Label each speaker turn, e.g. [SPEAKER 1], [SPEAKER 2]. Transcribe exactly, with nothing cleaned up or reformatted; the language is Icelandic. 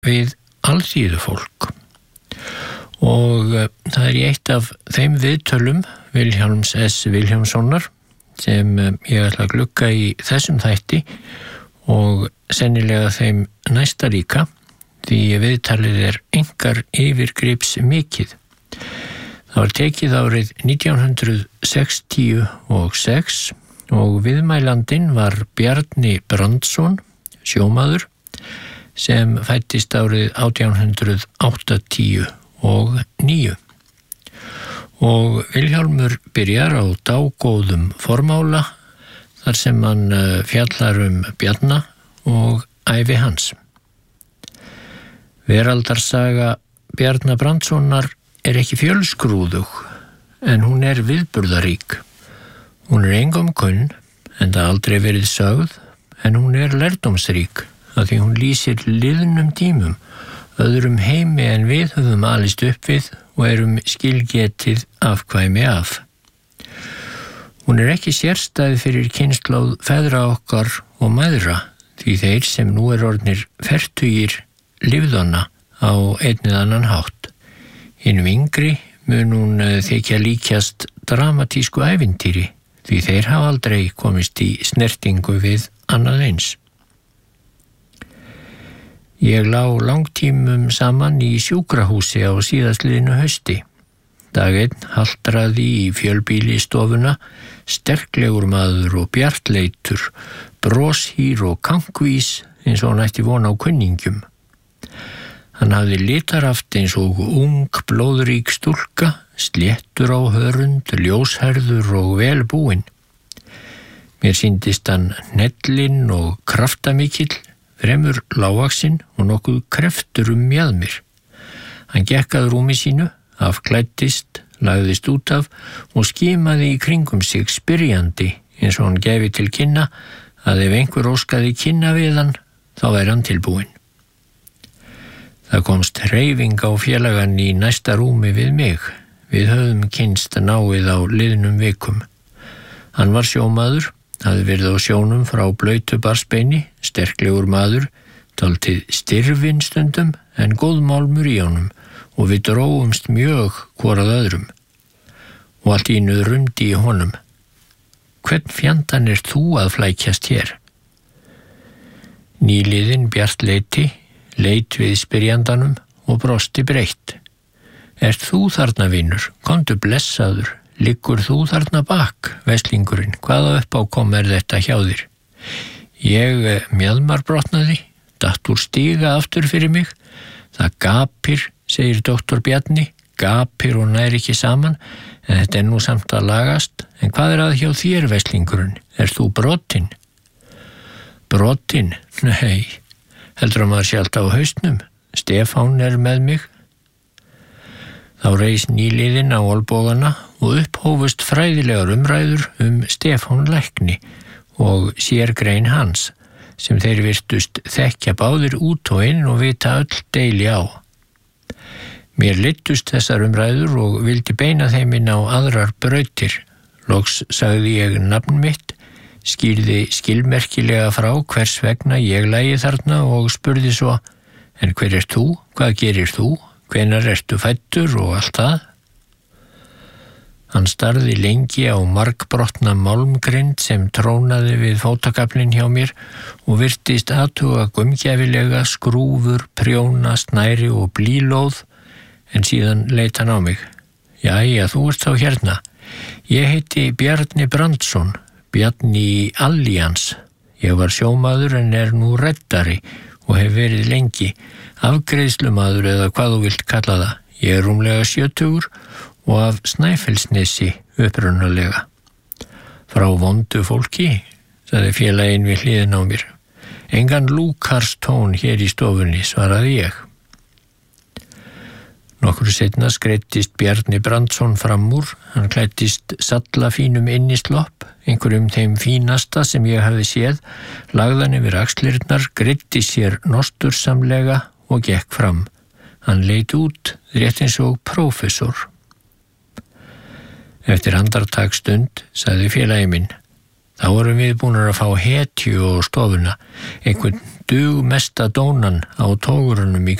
[SPEAKER 1] við alþýðufólk og uh, það er í eitt af þeim viðtölum Vilhjálms S. Vilhjálmssonar sem uh, ég ætla að glugga í þessum þætti og sennilega þeim næsta líka því viðtalið er engar yfirgrips mikið. Það var tekið árið nítján sextíu og sex og viðmælandinn var Bjarni Brandsson, sjómaður, sem fæddist árið átján áttatíu og níu. Og Vilhjálmur byrjar á dágóðum formála þar sem hann fjallar um Bjarna og ævi hans. Veraldarsaga Bjarna Brandssonar er ekki fjölskrúðug, en hún er viðburðarík. Hún er engum kunn, en það aldrei verið sögð, en hún er lærdómsrík, af því hún lýsir liðnum tímum, öðrum heimi en við höfum alist upp við og erum skilgetið afkvæmi af. Hún er ekki sérstæð fyrir kynslóð feðra okkar og mæðra, því þeir sem nú er orðnir fertugir lifðana á einn eða annan hátt. Hinum yngri mun hún þykja líkjast dramatísku ævintýri, því þeir hafa aldrei komist í snertingu við annað eins. Ég lá langtímum saman í sjúkrahúsi á síðastliðnu hausti. Dag einn haltraði í fjölbýli stofuna, sterklegur maður og bjartleitur, broshýr og kankvís eins og hann ætti von á kunningjum. Hann hafði litaraft eins og ung, blóðrík stúlka, sléttur á hörund, ljósherður og velbúinn. Mér sýndist hann hnellinn og kraftamikill, fremur lágvaxinn og nokkuð kreftur um mjaðmir. Hann gekk að rúmi sínu, afklæddist, lagðist út af og skimaði í kringum sig spyrjandi eins og hann gefi til kynna að ef einhver óskaði kynna við hann, þá væri hann tilbúinn. Það komst hreyfing á félagann í næsta rúmi við mig. Við höfðum kynst náið á liðnum vikum. Hann var sjómaður, hafði verið á sjónum frá blautu barsbeini, sterklegur maður, dálítið stirfinn stundum en góð málmur í honum og við dróumst mjög hvorað öðrum. Og allt í einu rumdi í honum. Hvern fjandan er þú að flækjast hér? Nýliðinn bjartleiti leit við spyrjandanum og brosti breitt. Ert þú þarna, vinur? Komdu blessaður. Liggur þú þarna bak, veslingurinn? Hvaða uppákom er þetta hjá þér? Ég mjaðmarbrotnaði, datt úr stiga aftur fyrir mig. Það gapir, segir doktor Bjarni, gapir og nær ekki saman, en þetta er nú samt að lagast. En hvað er að hjá þér, veslingurinn? Er þú brotinn? Brotinn? Nei. Heldur að maður sé alltaf á haustnum. Stefán er með mig. Þá reis nýliðinn á olbogana og upphófust fræðilegar umræður um Stefán lækni og sérgrein hans, sem þeir virtust þekkja báðir út og inn og vita öll deili á. Mér leiddust þessar umræður og vildi beina þeim inn á aðrar brautir. Loks sagði ég nafn mitt, skýrði skilmerkilega frá hvers vegna ég lægi þarna og spurði svo, en hver ert þú? Hvað gerir þú? Hvenær ertu fæddur og allt það? Hann starði lengi á margbrotna málmgrind sem trónaði við fótakaflinn hjá mér og virtist athuga gaumgæfilega skrúfur, prjóna, snæri og blýlóð, en síðan leit hann á mig. Jæja, þú ert þá hérna. Ég heiti Bjarni Brandsson, Bjarni Allians. Ég var sjómaður en er nú reddari og hef verið lengi, afgreiðslumaður eða hvað þú vilt kalla það. Ég er rúmlega sjötugur og af Snæfellsnesi upprunalega. Frá vondu fólki, sagði félaginn við hliðin á mér. Engan lúkarstón hér í stofunni, svaraði ég. Nokkru seinna skreiddist Bjarni Brandsson fram úr. Hann klæddist sallafínum innislopp, einhverjum þeim fínasta sem ég hafði séð, lagðan yfir axlirnar, greiddi sér nostursamlega og gekk fram. Hann leit út, rétt eins og prófessor. Eftir andartaksstund sagði félagi minn, þá vorum við búin að fá hetju og stofuna, einhvern dugmesta dónan á togurunum í